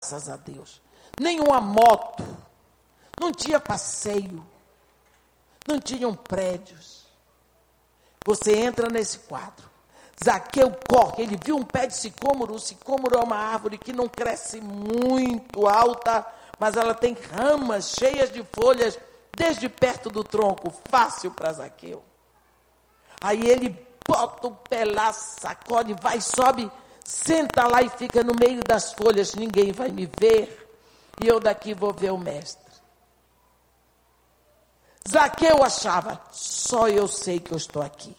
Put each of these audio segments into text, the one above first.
graças a Deus. Nenhuma moto, não tinha passeio, não tinham prédios. Você entra nesse quadro. Zaqueu corre, ele viu um pé de sicômoro. O sicômoro é uma árvore que não cresce muito alta, mas ela tem ramas cheias de folhas desde perto do tronco, fácil para Zaqueu. Aí ele bota o pé lá, sacode, vai, sobe, senta lá e fica no meio das folhas. Ninguém vai me ver e eu daqui vou ver o mestre. Zaqueu achava, só eu sei que eu estou aqui.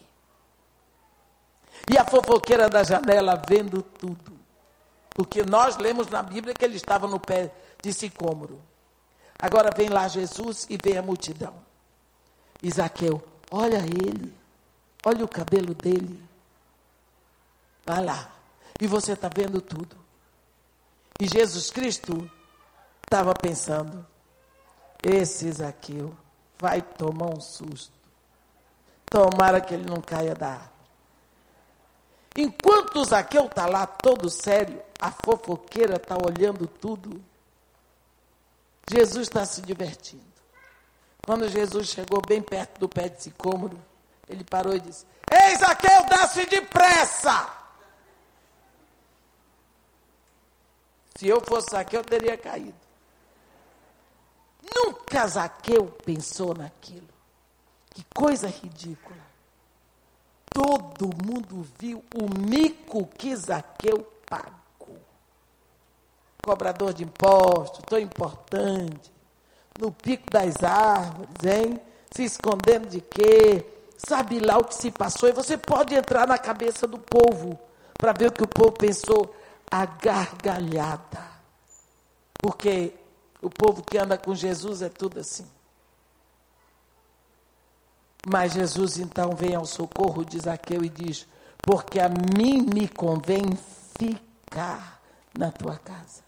E a fofoqueira da janela vendo tudo. Porque nós lemos na Bíblia que ele estava no pé de sicômoro. Agora vem lá Jesus e vem a multidão. E Zaqueu, olha ele, olha o cabelo dele. Vai lá. E você está vendo tudo. E Jesus Cristo estava pensando, esse Zaqueu vai tomar um susto. Tomara que ele não caia da árvore. Enquanto Zaqueu está lá todo sério, a fofoqueira está olhando tudo. Jesus está se divertindo. Quando Jesus chegou bem perto do pé de sicômoro, ele parou e disse, ei Zaqueu, desce depressa! Se eu fosse Zaqueu, eu teria caído. Nunca Zaqueu pensou naquilo. Que coisa ridícula. Todo mundo viu o mico que Zaqueu pagou. Cobrador de impostos, tão importante, no pico das árvores, hein? Se escondendo de quê? Sabe lá o que se passou. E você pode entrar na cabeça do povo para ver o que o povo pensou. A gargalhada. Porque o povo que anda com Jesus é tudo assim. Mas Jesus então vem ao socorro de Zaqueu e diz, porque a mim me convém ficar na tua casa.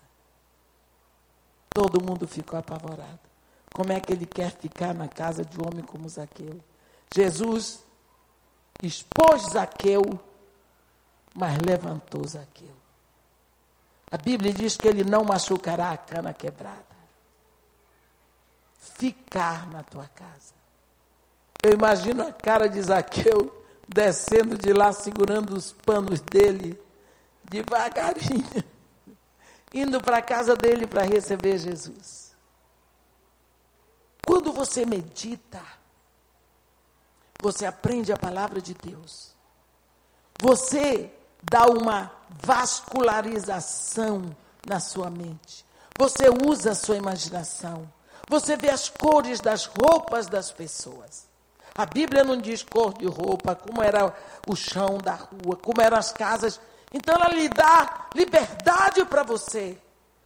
Todo mundo ficou apavorado. Como é que ele quer ficar na casa de um homem como Zaqueu? Jesus expôs Zaqueu, mas levantou Zaqueu. A Bíblia diz que ele não machucará a cana quebrada. Ficar na tua casa. Eu imagino a cara de Zaqueu descendo de lá, segurando os panos dele, devagarinho, indo para a casa dele para receber Jesus. Quando você medita, você aprende a palavra de Deus. Você dá uma vascularização na sua mente. Você usa a sua imaginação. Você vê as cores das roupas das pessoas. A Bíblia não diz cor de roupa, como era o chão da rua, como eram as casas. Então ela lhe dá liberdade para você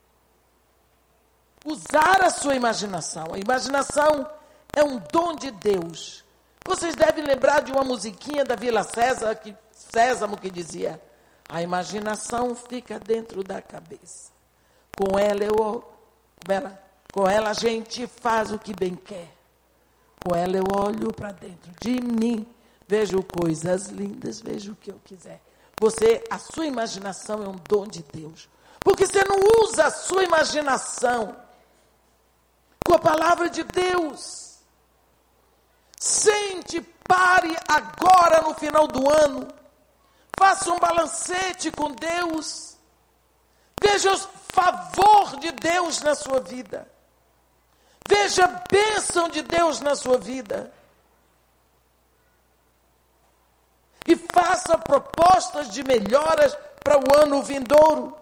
usar a sua imaginação. A imaginação é um dom de Deus. Vocês devem lembrar de uma musiquinha da Vila Sésamo que dizia, a imaginação fica dentro da cabeça. Com ela a gente faz o que bem quer. Com ela eu olho para dentro de mim, vejo coisas lindas, vejo o que eu quiser. A sua imaginação é um dom de Deus. Porque você não usa a sua imaginação com a palavra de Deus. Sente, pare agora no final do ano. Faça um balancete com Deus. Veja o favor de Deus na sua vida. Veja a bênção de Deus na sua vida. E faça propostas de melhoras para o ano vindouro.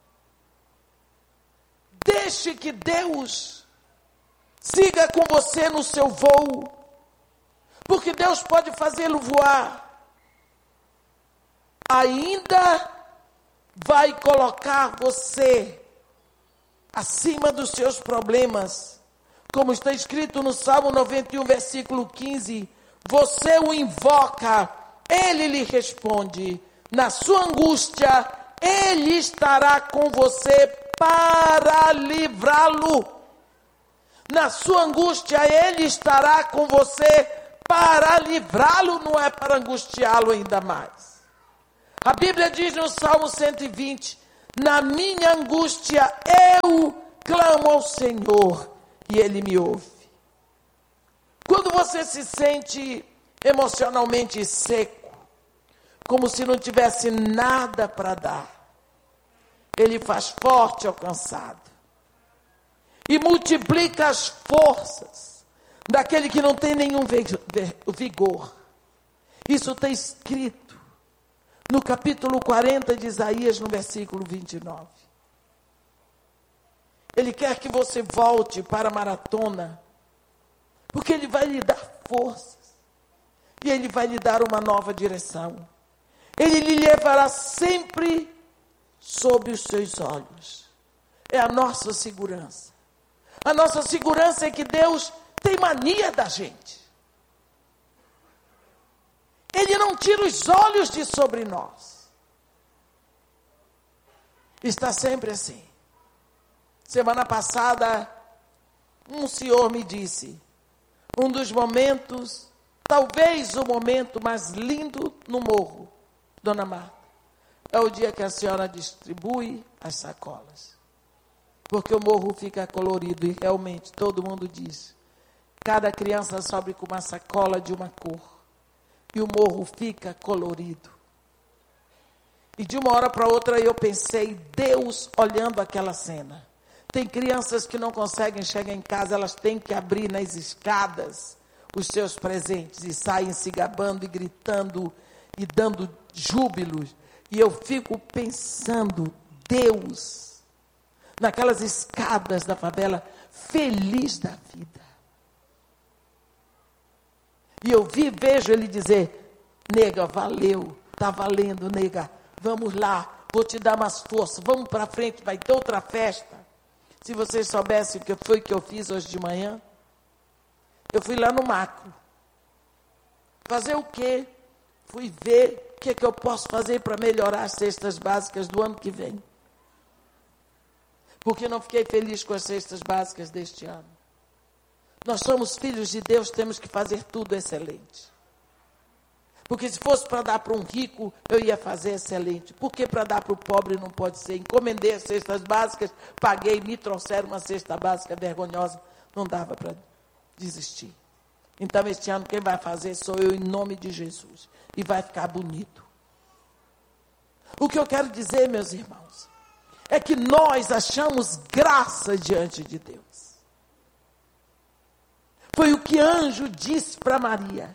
Deixe que Deus siga com você no seu voo. Porque Deus pode fazê-lo voar. Ainda vai colocar você acima dos seus problemas. Como está escrito no Salmo 91, versículo 15, você o invoca, ele lhe responde. Na sua angústia, ele estará com você para livrá-lo. Na sua angústia, ele estará com você para livrá-lo, não é para angustiá-lo ainda mais. A Bíblia diz no Salmo 120, Na minha angústia eu clamo ao Senhor e Ele me ouve. Quando você se sente emocionalmente seco, como se não tivesse nada para dar, Ele faz forte ao cansado e multiplica as forças daquele que não tem nenhum vigor. Isso está escrito no capítulo 40 de Isaías, no versículo 29. Ele quer que você volte para a maratona, porque Ele vai lhe dar forças, e Ele vai lhe dar uma nova direção. Ele lhe levará sempre sob os seus olhos. É a nossa segurança. A nossa segurança é que Deus tem mania da gente. Ele não tira os olhos de sobre nós. Está sempre assim. Semana passada, um senhor me disse, um dos momentos, talvez o momento mais lindo no morro, Dona Marta, é o dia que a senhora distribui as sacolas. Porque o morro fica colorido e realmente todo mundo diz, cada criança sobe com uma sacola de uma cor e o morro fica colorido. E de uma hora para outra eu pensei, Deus olhando aquela cena. Tem crianças que não conseguem chegar em casa, elas têm que abrir nas escadas os seus presentes e saem se gabando e gritando e dando júbilos. E eu fico pensando, Deus, naquelas escadas da favela, feliz da vida. E eu vejo ele dizer, nega, valeu, está valendo, nega, vamos lá, vou te dar umas forças, vamos para frente, vai ter outra festa. Se vocês soubessem o que foi que eu fiz hoje de manhã, eu fui lá no Macro. Fazer o quê? Fui ver o que eu posso fazer para melhorar as cestas básicas do ano que vem. Porque não fiquei feliz com as cestas básicas deste ano. Nós somos filhos de Deus, temos que fazer tudo excelente. Porque se fosse para dar para um rico, eu ia fazer excelente. Por que para dar para o pobre não pode ser? Encomendei as cestas básicas, paguei, me trouxeram uma cesta básica vergonhosa. Não dava para desistir. Então, este ano, quem vai fazer sou eu, em nome de Jesus. E vai ficar bonito. O que eu quero dizer, meus irmãos, é que nós achamos graça diante de Deus. Foi o que anjo disse para Maria.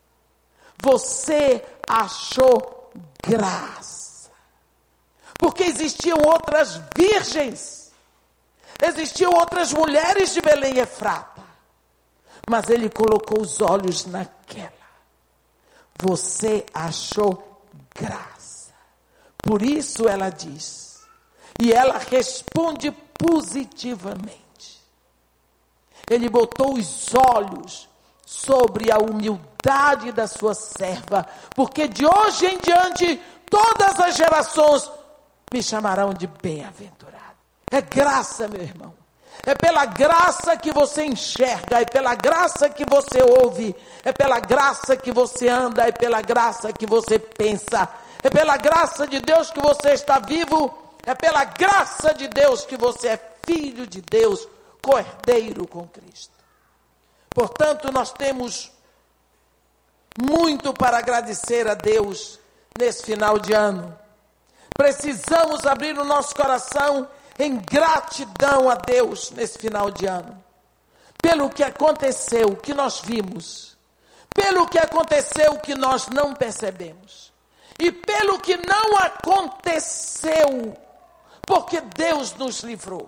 Você achou graça. Porque existiam outras virgens. Existiam outras mulheres de Belém e Efrata. Mas ele colocou os olhos naquela. Você achou graça. Por isso ela diz. E ela responde positivamente. Ele botou os olhos sobre a humildade da sua serva, porque de hoje em diante, todas as gerações me chamarão de bem-aventurado. É graça, meu irmão. É pela graça que você enxerga, é pela graça que você ouve, é pela graça que você anda, é pela graça que você pensa, é pela graça de Deus que você está vivo, é pela graça de Deus que você é filho de Deus, cordeiro com Cristo. Portanto, nós temos muito para agradecer a Deus nesse final de ano. Precisamos abrir o nosso coração em gratidão a Deus nesse final de ano. Pelo que aconteceu, que nós vimos. Pelo que aconteceu, que nós não percebemos. E pelo que não aconteceu, porque Deus nos livrou.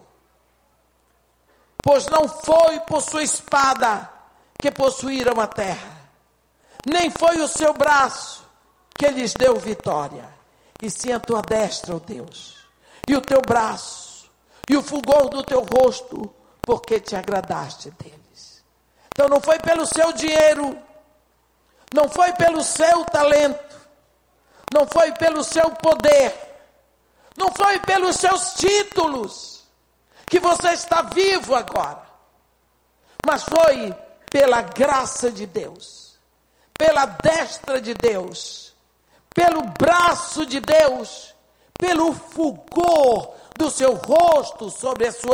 Pois não foi por sua espada que possuíram a terra, nem foi o seu braço que lhes deu vitória, e sim a tua destra, ó Deus, e o teu braço, e o fulgor do teu rosto, porque te agradaste deles. Então não foi pelo seu dinheiro, não foi pelo seu talento, não foi pelo seu poder, não foi pelos seus títulos, que você está vivo agora, mas foi pela graça de Deus, pela destra de Deus, pelo braço de Deus, pelo fulgor do seu rosto sobre as suas